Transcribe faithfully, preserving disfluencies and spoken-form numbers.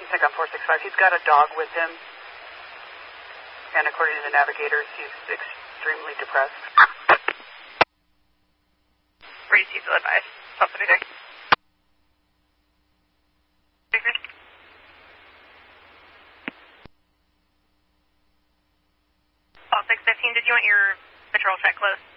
Pentagon four six five. He's got a dog with him, and according to the navigators, he's extremely depressed. Receive the advice. Stop anything. All six fifteen, did you want your patrol check closed?